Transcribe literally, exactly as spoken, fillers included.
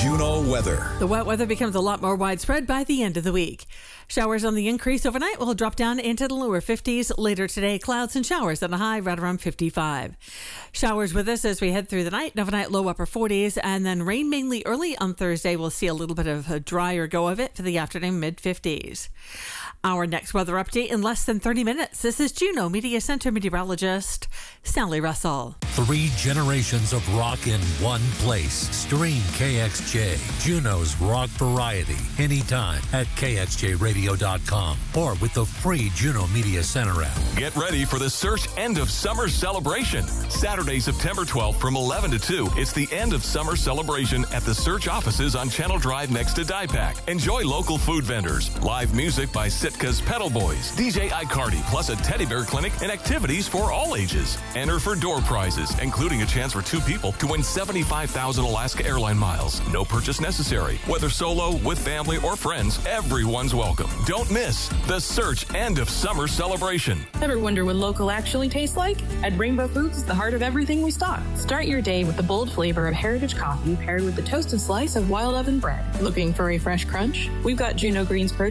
Juneau weather. The wet weather becomes a lot more widespread by the end of the week. Showers on the increase overnight will drop down into the lower fifties. Later today, clouds and showers at a high right around fifty-five. Showers with us as we head through the night. Overnight, low upper forties, and then rain mainly early on Thursday. We'll see a little bit of a drier go of it for the afternoon, mid fifties. Our next weather update in less than thirty minutes. This is Juneau Media Center meteorologist Sally Russell. Three generations of rock in one place. Stream K X J, Juneau's rock variety, anytime at K X J radio dot com or with the free Juneau Media Center app. Get ready for the Search End of Summer Celebration. Saturday, September twelfth from eleven to two. It's the End of Summer Celebration at the Search offices on Channel Drive next to DiePack. Enjoy local food vendors, live music by Sitka's Pedal Boys, D J Icardi, plus a teddy bear clinic and activities for all ages. Enter for door prizes, including a chance for two people to win seventy-five thousand Alaska Airline miles. No purchase necessary. Whether solo, with family, or friends, everyone's welcome. Don't miss the Search End of Summer Celebration. Ever wonder what local actually tastes like? At Rainbow Foods is the heart of everything we stock. Start your day with the bold flavor of heritage coffee paired with the toasted slice of wild oven bread. Looking for a fresh crunch? We've got Juneau Greens produce